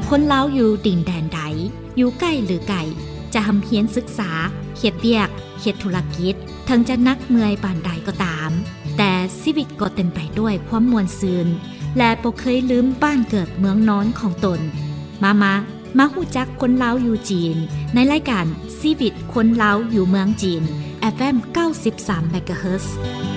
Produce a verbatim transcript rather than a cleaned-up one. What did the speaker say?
คนลาวอยู่ดินแดนใดอยู่ใกล้หรือไกลจะทำเพียนศึกษาเฮ็ดเวียกเฮ็ดธุรกิจถึงจะนักเมื่อยปานใดก็ตามแต่ชีวิตก็เต็มไปด้วยความม่วนซื่นและบ่เคยลืมบ้านเกิดเมืองนอนของตนมามามาฮู้จักคนลาวอยู่จีนในรายการชีวิตคนลาวอยู่เมืองจีน เอฟ เอ็ม เก้าสิบสาม เมกะเฮิรตซ์